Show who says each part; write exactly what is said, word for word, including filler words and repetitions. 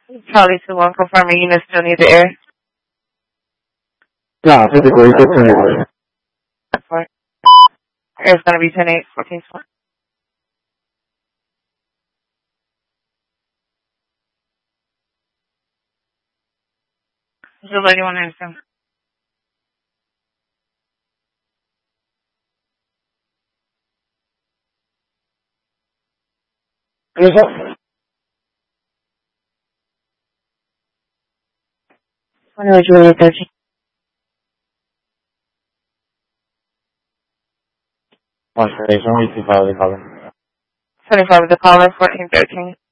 Speaker 1: Charlie two one confirming unit still need the air.
Speaker 2: Yeah, physically, physically.
Speaker 1: Air's gonna be ten eight fourteen one. Zulu eighty-one ninety-seven.
Speaker 2: Yes, sir.
Speaker 1: twenty-one Juliet thirteen.
Speaker 2: One station, we see five of the caller.
Speaker 1: twenty-five with the caller, fourteen thirteen.